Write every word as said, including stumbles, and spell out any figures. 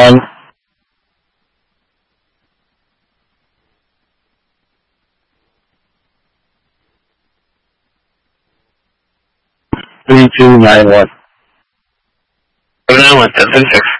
one. Three two nine one. Seven nine one seven six six.